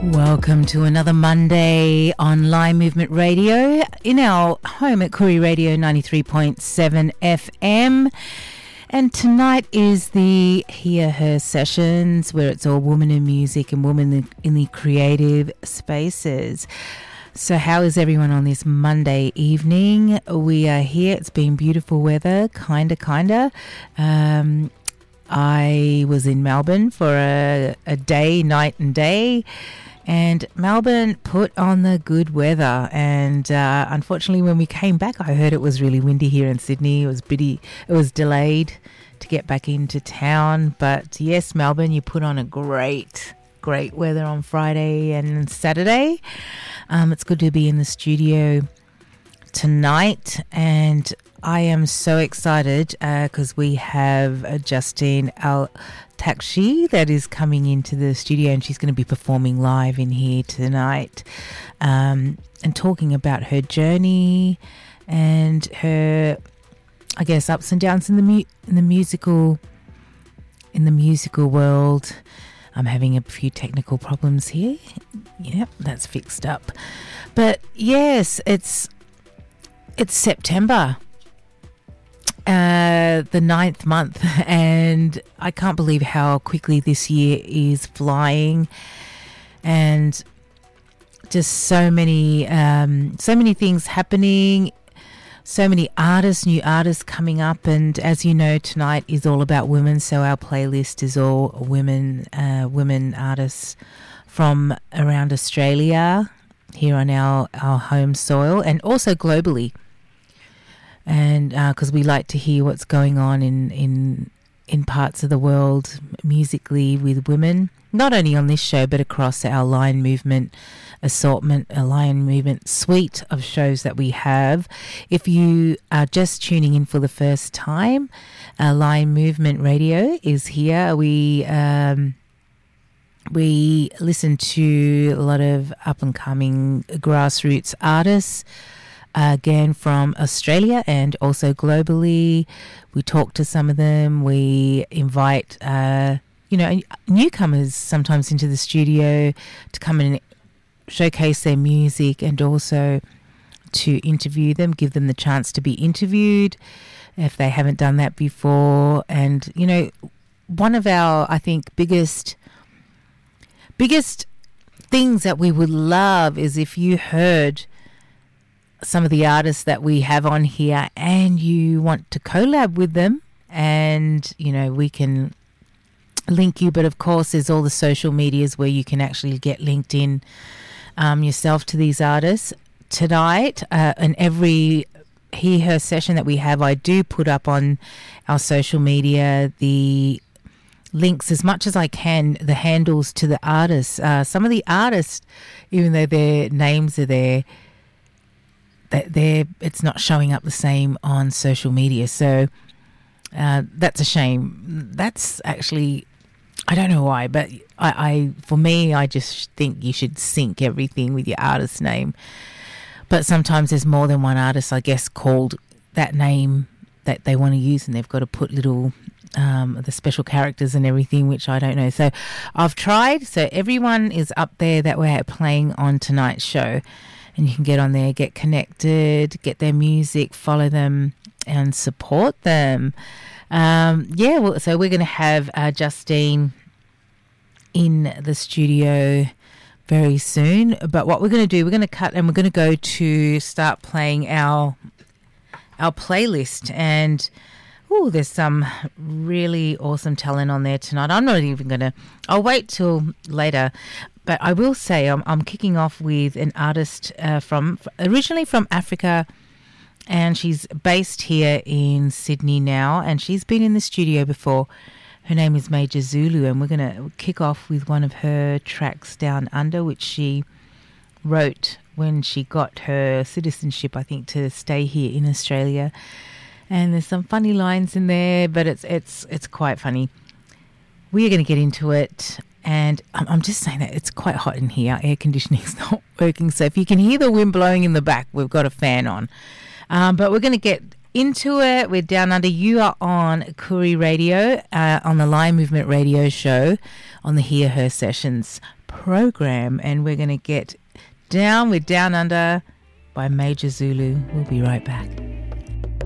Welcome to another Monday on Line Movement Radio in our home at Koori Radio 93.7 FM. And tonight is the Hear Her sessions, where it's all women in music and women in the creative spaces. So how is everyone on this Monday evening? We are here. It's been beautiful weather, kinda. I was in Melbourne for a day, night and day. And Melbourne put on the good weather, and unfortunately when we came back I heard it was really windy here in Sydney. It was delayed to get back into town, but yes, Melbourne, you put on a great weather on Friday and Saturday. It's good to be in the studio tonight, and I am so excited because we have Justine Al-Takshi that is coming into the studio, and she's going to be performing live in here tonight and talking about her journey and her, I guess, ups and downs in the musical world. I'm having a few technical problems here. Yep, that's fixed up. But yes, it's September. The 9th month, and I can't believe how quickly this year is flying, and just so many things happening, so many new artists coming up. And as you know, tonight is all about women, so our playlist is all women artists from around Australia, here on our home soil, and also globally. And because we like to hear what's going on in parts of the world musically with women, not only on this show but across our Line Movement assortment, a Line Movement suite of shows that we have. If you are just tuning in for the first time, Line Movement Radio is here. We listen to a lot of up and coming grassroots artists. Again, from Australia and also globally. We talk to some of them. We invite, newcomers sometimes into the studio to come and showcase their music, and also to interview them, give them the chance to be interviewed if they haven't done that before. And, one of our, I think, biggest things that we would love is if you heard some of the artists that we have on here and you want to collab with them, and we can link you. But of course there's all the social medias where you can actually get linked in yourself to these artists. Tonight and every Hear Her session that we have, I do put up on our social media the links as much as I can, the handles to the artists. Some of the artists, even though their names are there, it's not showing up the same on social media, so that's a shame. That's actually, I don't know why, but for me, I just think you should sync everything with your artist name. But sometimes there's more than one artist, I guess, called that name that they want to use, and they've got to put little the special characters and everything, which I don't know. So I've tried. So everyone is up there that we're playing on tonight's show. And you can get on there, get connected, get their music, follow them and support them. So we're going to have Justine in the studio very soon. But what we're going to do, we're going to cut and we're going to go to start playing our playlist. And there's some really awesome talent on there tonight. I'm not even going to, I'll wait till later. But I will say I'm kicking off with an artist originally from Africa, and she's based here in Sydney now, and she's been in the studio before. Her name is Major Zulu, and we're going to kick off with one of her tracks, Down Under, which she wrote when she got her citizenship, I think, to stay here in Australia. And there's some funny lines in there, but it's quite funny. We are going to get into it. And I'm just saying that it's quite hot in here. Air conditioning's not working. So if you can hear the wind blowing in the back, we've got a fan on. But we're going to get into it. We're Down Under. You are on Koori Radio, on the Line Movement Radio show on the Hear Her Sessions program, and we're going to get down with Down Under by Major Zulu. We'll be right back.